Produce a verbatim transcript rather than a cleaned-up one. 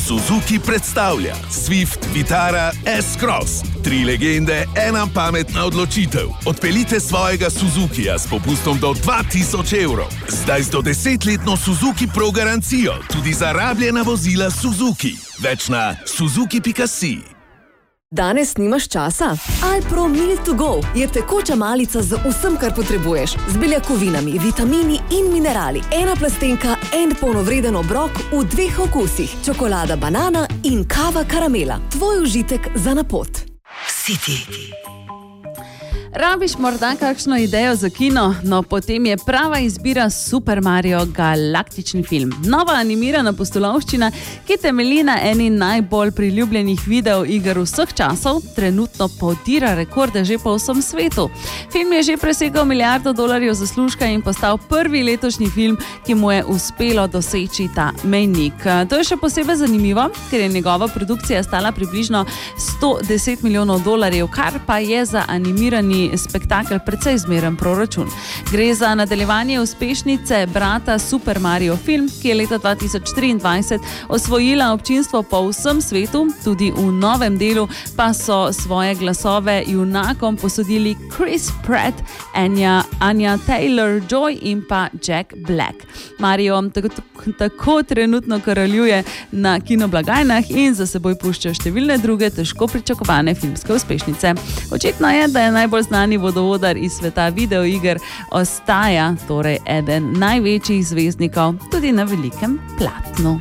Suzuki predstavlja Swift, Vitara, S-Cross. Tri legende, ena pametna odločitev. Odpeljite svojega Suzukija s popustom do dva tisoč evrov. Zdaj z do desetletno Suzuki Pro garancijo, tudi za rabljena vozila Suzuki. Več na suzuki pika si. Danes nimaš časa? Alpro Meal to Go je tekoča malica z vsem, kar potrebuješ. Z beljakovinami, vitamini in minerali. Ena plastenka, en polnovreden obrok v dveh okusih. Čokolada banana in kava karamela. Tvoj užitek za na pot. City. Rabiš morda kakšno idejo za kino? No, potem je prava izbira Super Mario galaktični film. Nova animirana pustolovščina, ki temelji na eni najbolj priljubljenih videoiger vseh časov, trenutno podira rekorde že po vsem svetu. Film je že presegel milijardo dolarjev zaslužka in postal prvi letošnji film, ki mu je uspelo doseči ta mejnik. To je še posebej zanimivo, ker je njegova produkcija stala približno sto deset milijonov dolarjev, kar pa je za animirani spektakel precej zmeren proračun. Gre za nadaljevanje uspešnice brata Super Mario film, ki je leta dva tisoč triindvajset osvojila občinstvo po vsem svetu, tudi v novem delu pa so svoje glasove junakom posodili Chris Pratt, Anya, Anya Taylor-Joy in pa Jack Black. Mario tako, tako trenutno kraljuje na kinoblagajnah in za seboj pušča številne druge težko pričakovane filmske uspešnice. Očitno je, da je najbolj znani vodovodar iz sveta videoiger ostaja torej eden največjih zvezdnikov tudi na velikem platnu.